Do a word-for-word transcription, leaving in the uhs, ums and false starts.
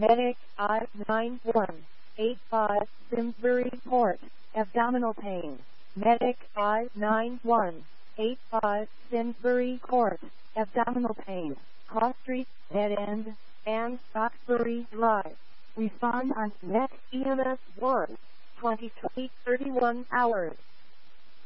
Medic I nine one eight five Simsbury Court, abdominal pain. Medic I nine one eight five Simsbury Court, abdominal pain. Cross Street, Dead End, and Stocksbury Drive. Respond on Net E M S one, twenty twenty, thirty-one hours.